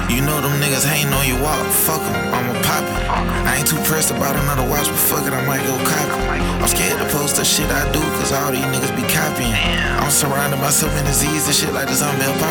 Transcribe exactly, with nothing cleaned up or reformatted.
You know them niggas hating on your walk. Fuck 'em, I'ma pop it. I ain't too pressed about another watch, but fuck it, I might go copy. I'm scared to post the shit I do, cause all these niggas be copying. I'm surrounded by so many Z's and shit like the zombie apocalypse.